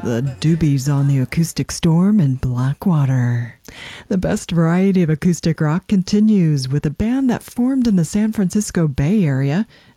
The Doobies on the Acoustic Storm in Blackwater. The best variety of acoustic rock continues with a band that formed in the San Francisco Bay Area